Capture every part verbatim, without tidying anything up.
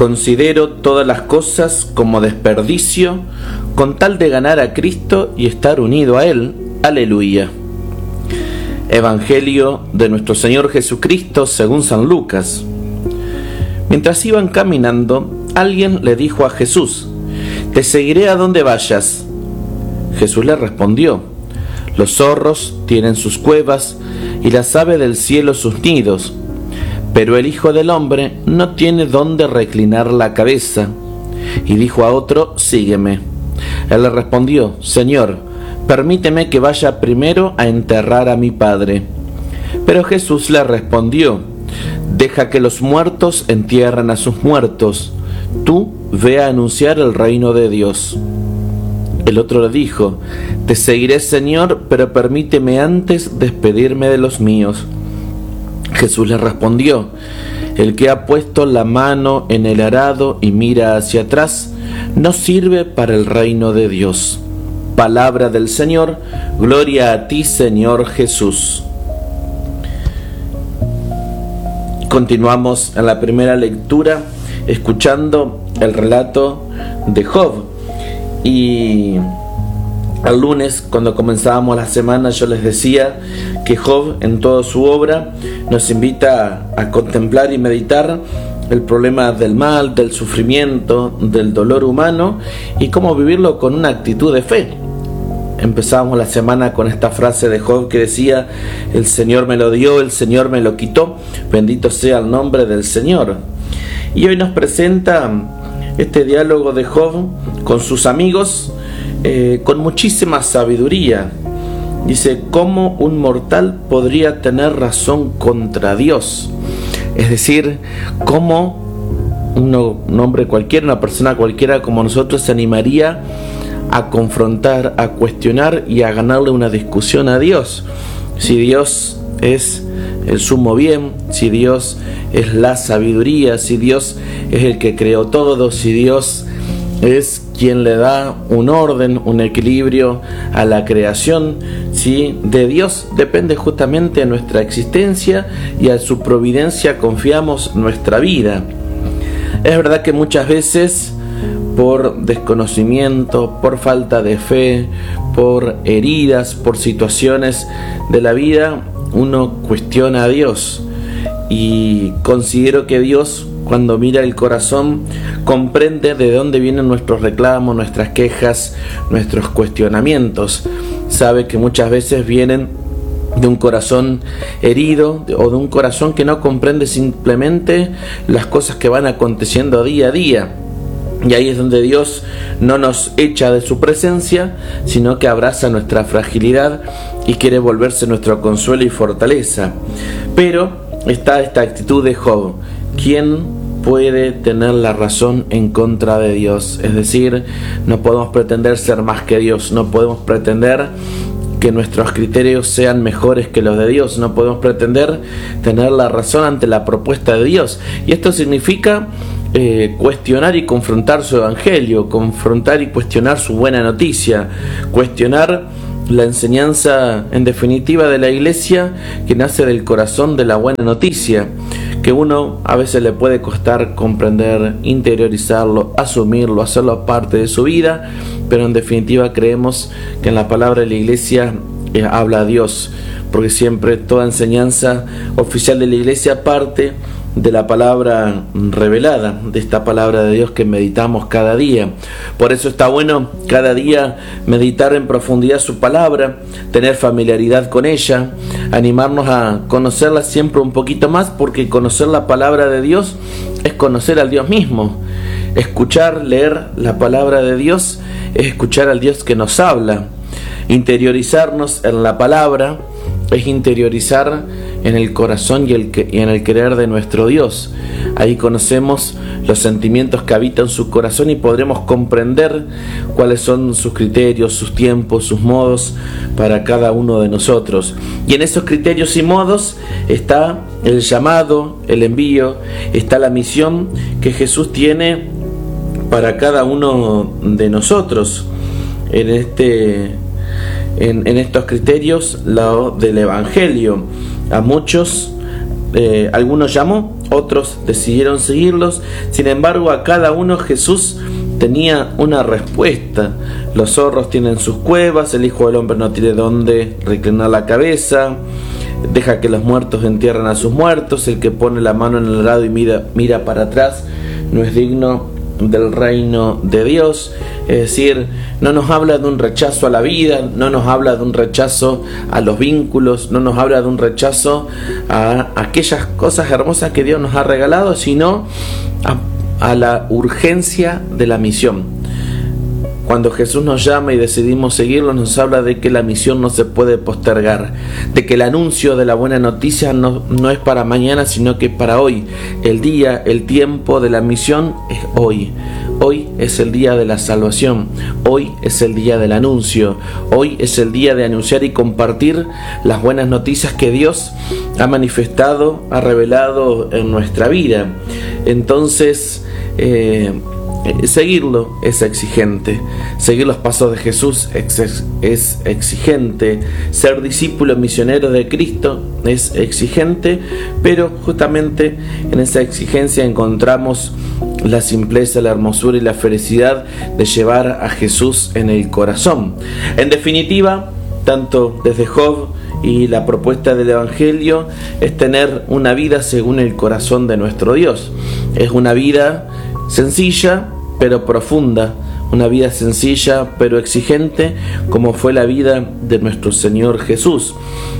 Considero todas las cosas como desperdicio con tal de ganar a Cristo y estar unido a Él. Aleluya. Evangelio de nuestro Señor Jesucristo según San Lucas. Mientras iban caminando, alguien le dijo a Jesús: «Te seguiré a donde vayas». Jesús le respondió: «Los zorros tienen sus cuevas y las aves del cielo sus nidos, pero el Hijo del Hombre no tiene dónde reclinar la cabeza». Y dijo a otro: «Sígueme». Él le respondió: «Señor, permíteme que vaya primero a enterrar a mi padre». Pero Jesús le respondió: «Deja que los muertos entierren a sus muertos. Tú ve a anunciar el reino de Dios». El otro le dijo: «Te seguiré, Señor, pero permíteme antes despedirme de los míos». Jesús le respondió: «El que ha puesto la mano en el arado y mira hacia atrás, no sirve para el reino de Dios». Palabra del Señor. Gloria a ti, Señor Jesús. Continuamos en la primera lectura escuchando el relato de Job. Y el lunes, cuando comenzábamos la semana, yo les decía que Job, en toda su obra, nos invita a, a contemplar y meditar el problema del mal, del sufrimiento, del dolor humano y cómo vivirlo con una actitud de fe. Empezamos la semana con esta frase de Job que decía: «El Señor me lo dio, el Señor me lo quitó, bendito sea el nombre del Señor». Y hoy nos presenta este diálogo de Job con sus amigos eh, con muchísima sabiduría. Dice: ¿cómo un mortal podría tener razón contra Dios? Es decir, ¿cómo uno, un hombre cualquiera, una persona cualquiera como nosotros se animaría a confrontar, a cuestionar y a ganarle una discusión a Dios? Si Dios es el sumo bien, si Dios es la sabiduría, si Dios es el que creó todo, si Dios es quien le da un orden, un equilibrio a la creación, si de Dios depende justamente nuestra existencia y a su providencia confiamos nuestra vida. Es verdad que muchas veces, por desconocimiento, por falta de fe, por heridas, por situaciones de la vida, uno cuestiona a Dios, y considero que Dios, cuando mira el corazón, comprende de dónde vienen nuestros reclamos, nuestras quejas, nuestros cuestionamientos. Sabe que muchas veces vienen de un corazón herido o de un corazón que no comprende simplemente las cosas que van aconteciendo día a día. Y ahí es donde Dios no nos echa de su presencia, sino que abraza nuestra fragilidad y quiere volverse nuestro consuelo y fortaleza. Pero está esta actitud de Job: ¿quién puede tener la razón en contra de Dios? Es decir, no podemos pretender ser más que Dios, no podemos pretender que nuestros criterios sean mejores que los de Dios, no podemos pretender tener la razón ante la propuesta de Dios. Y esto significa Eh, cuestionar y confrontar su evangelio, confrontar y cuestionar su buena noticia, cuestionar la enseñanza en definitiva de la iglesia, que nace del corazón de la buena noticia, que uno a veces le puede costar comprender, interiorizarlo, asumirlo, hacerlo parte de su vida, pero en definitiva creemos que en la palabra de la iglesia eh, habla Dios, porque siempre toda enseñanza oficial de la iglesia parte de la palabra revelada, de esta palabra de Dios que meditamos cada día. Por eso está bueno cada día meditar en profundidad su palabra, tener familiaridad con ella, animarnos a conocerla siempre un poquito más, porque conocer la palabra de Dios es conocer al Dios mismo. Escuchar, leer la palabra de Dios es escuchar al Dios que nos habla. Interiorizarnos en la palabra es interiorizar en el corazón y, el que, y en el querer de nuestro Dios. Ahí conocemos los sentimientos que habitan su corazón y podremos comprender cuáles son sus criterios, sus tiempos, sus modos para cada uno de nosotros. Y en esos criterios y modos está el llamado, el envío, está la misión que Jesús tiene para cada uno de nosotros. En este En, en estos criterios, lo del Evangelio, a muchos, eh, algunos llamó, otros decidieron seguirlos. Sin embargo, a cada uno Jesús tenía una respuesta. Los zorros tienen sus cuevas, el Hijo del Hombre no tiene dónde reclinar la cabeza, deja que los muertos entierren a sus muertos, el que pone la mano en el arado y mira, mira para atrás no es digno del reino de Dios. Es decir, no nos habla de un rechazo a la vida, no nos habla de un rechazo a los vínculos, no nos habla de un rechazo a aquellas cosas hermosas que Dios nos ha regalado, sino a, a la urgencia de la misión. Cuando Jesús nos llama y decidimos seguirlo, nos habla de que la misión no se puede postergar, de que el anuncio de la buena noticia no, no es para mañana, sino que para hoy. El día, el tiempo de la misión es hoy. Hoy es el día de la salvación, hoy es el día del anuncio, hoy es el día de anunciar y compartir las buenas noticias que Dios ha manifestado, ha revelado en nuestra vida. Entonces, eh, seguirlo es exigente, seguir los pasos de Jesús es, es exigente, ser discípulo misionero de Cristo es exigente, pero justamente en esa exigencia encontramos la simpleza, la hermosura y la felicidad de llevar a Jesús en el corazón. En definitiva, tanto desde Job y la propuesta del Evangelio es tener una vida según el corazón de nuestro Dios. Es una vida sencilla pero profunda, una vida sencilla pero exigente, como fue la vida de nuestro Señor Jesús.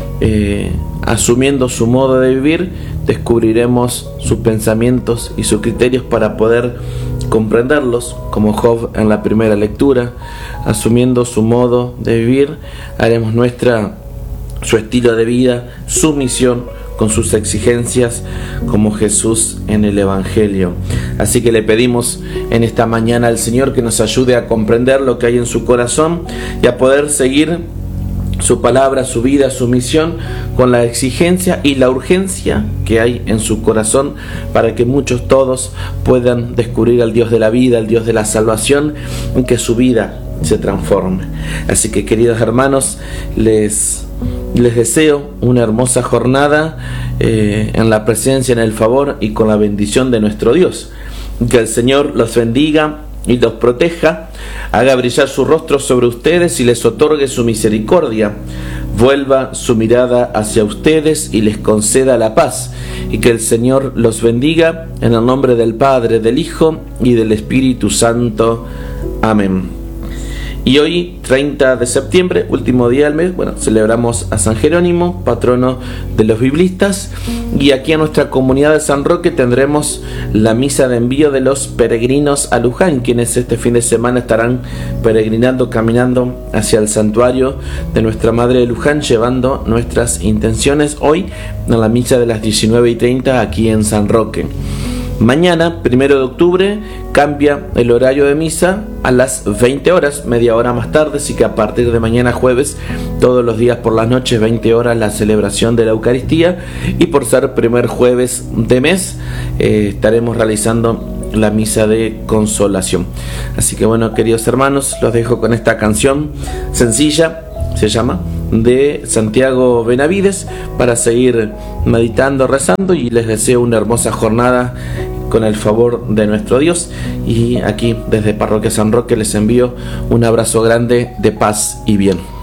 Eh, asumiendo su modo de vivir, descubriremos sus pensamientos y sus criterios para poder comprenderlos, como Job en la primera lectura. Asumiendo su modo de vivir, haremos nuestra su estilo de vida, su misión, con sus exigencias, como Jesús en el Evangelio. Así que le pedimos en esta mañana al Señor que nos ayude a comprender lo que hay en su corazón y a poder seguir su palabra, su vida, su misión, con la exigencia y la urgencia que hay en su corazón, para que muchos, todos, puedan descubrir al Dios de la vida, al Dios de la salvación, y que su vida se transforme. Así que, queridos hermanos, les Les deseo una hermosa jornada eh, en la presencia, en el favor y con la bendición de nuestro Dios. Que el Señor los bendiga y los proteja, haga brillar su rostro sobre ustedes y les otorgue su misericordia, vuelva su mirada hacia ustedes y les conceda la paz. Y que el Señor los bendiga en el nombre del Padre, del Hijo y del Espíritu Santo. Amén. Y hoy, treinta de septiembre, último día del mes, bueno, celebramos a San Jerónimo, patrono de los biblistas, y aquí en nuestra comunidad de San Roque tendremos la misa de envío de los peregrinos a Luján, quienes este fin de semana estarán peregrinando, caminando hacia el santuario de Nuestra Madre de Luján, llevando nuestras intenciones hoy en la misa de las diecinueve y treinta aquí en San Roque. Mañana, primero de octubre, cambia el horario de misa a las veinte horas, media hora más tarde, así que a partir de mañana jueves, todos los días por las noches, veinte horas, la celebración de la Eucaristía, y por ser primer jueves de mes, eh, estaremos realizando la misa de consolación. Así que bueno, queridos hermanos, los dejo con esta canción sencilla, se llama, de Santiago Benavides, para seguir meditando, rezando, y les deseo una hermosa jornada con el favor de nuestro Dios. Y aquí desde Parroquia San Roque les envío un abrazo grande de paz y bien.